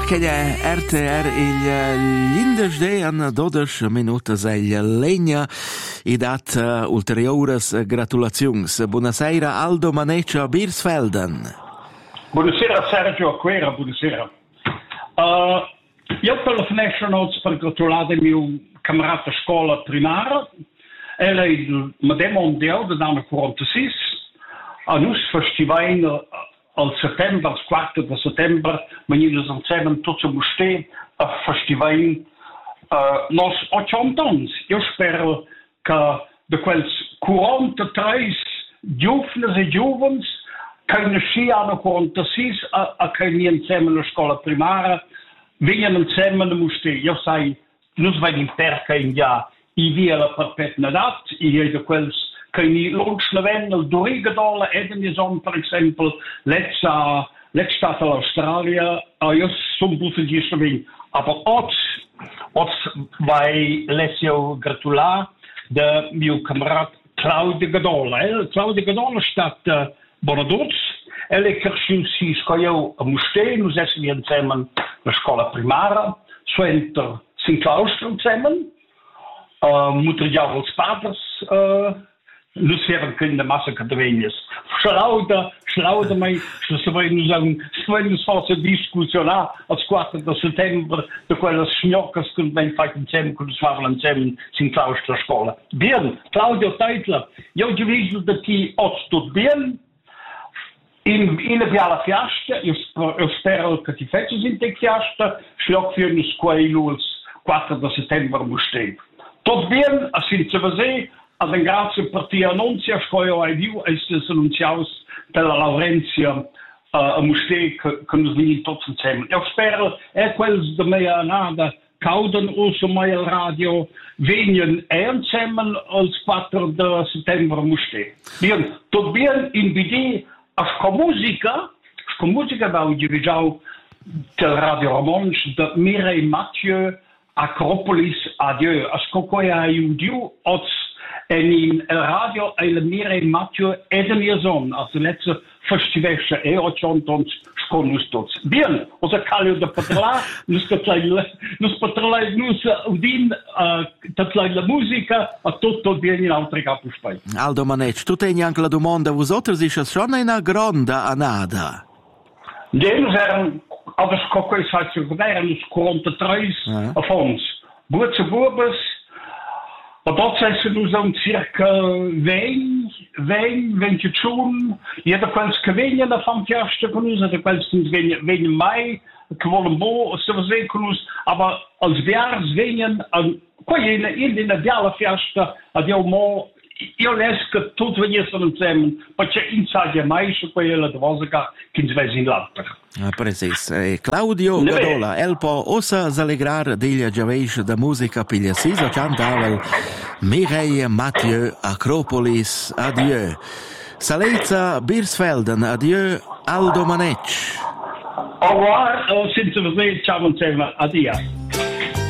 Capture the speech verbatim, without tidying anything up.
che è R T R il l'indesde an dodici minutas il legna e dat uh, ulteriores gratulazions. Buonasera Aldo Maneccia a Birsfelden. Buonasera Sergio Acquera, buonasera. Uh, io telefono per gratulare il mio camerato scuola primaria. Era il Medem Mondiale dell'anno quarantasei. A noi festivale al settembre, al quattro di settembre, venivano insieme tutti i a festivale uh, nos ottanta anni. Io spero che da quels quarantatré giovani e giovani che nasciano hanno quarantasei a, a che insieme alla scuola primaria vengono insieme a mustere. Io sai, noi vediamo perché in già i via la perpetuità, i da quels che i lunch vengono il Dorigadol, Edenison per esempio, l'Ezza, l'Ezza all'Australia, uh, io sono buffo di Slovenia. Aber oggi, oggi vai Alessio gratulare del mio camerato Claudio Gadola. Eh? Claudio Gadola sta uh, Bonaduz, e le cresciuti io a Musté, noi siamo insieme alla scuola primaria, suenter Sint Clauster insieme, uh, mutter jou als paders, uh, noi siamo in massa catavegnas. Schlauda, schlauda mai, se vai nos un, se vai nos fare discussione al quattro di settembre di quelle sgnocche che ben fatto insieme, che nos fanno insieme in Claustra scuola. Bien, Claudio Teitler, io ho visto da ti oggi tutto bien, in, in la biala fiasta, io, io spero che ti faccia in te fiasta, schlag für nos quello il quattro di settembre musste. Tutto bien, a Sinza Vasè, ad un grazie per ti annunzia, scoglio ai viu, e si annunziaus della Laurenzia uh, a Musté che, che nos vini tutti insieme. Io spero, e quels de mea nada, cauden uso mai al radio, venien e insieme al quattro di settembre a Musté. Bien, tot bien, in B D, a sco musica, sco musica da udivisiau del Radio Romansch, de Mireille Mathieu, Acropolis, adieu. A sco coia iudiu, oz, en in el radio el Mireille Mathieu eden ihr son, als de letzte festivalsche e ottantons sconus tots. Bien, osa calio de patrla, nus patrla, nus patrla, nus udin, tatlai la musica, a tutto bien in altri capo spai. Aldo Manec, tu teni anche la domanda, vosotres isce schon una gronda anada? Nus eran, aber scoco is halt zu gewähren, nus quarantatré a fons. Buurtse burbes, maar dat zijn ze nu zo'n circa wijn, wijn, ventitjoen. Je hebt ook wel eens gewinnen van het eerste genoemd, je hebt ook wel eens winnen mei, gewoon bo, zo was een genoemd. Maar als we jaar winnen, kon je in in de biale fiesta, had je mo, io les che tutto venisse insieme, perché inside mai su quella de vosica che ci vesi in l'altra. Ah, precis. Eh, Claudio ne Gadola, elpo osa s'allegrar degli giaveish da musica piglia sisa cantavel Mireille Mathieu Acropolis, adieu. Salezza Birsfelden, adieu. Aldo Manec. Au revoir, Sinza Vasè, ciao insieme, addio.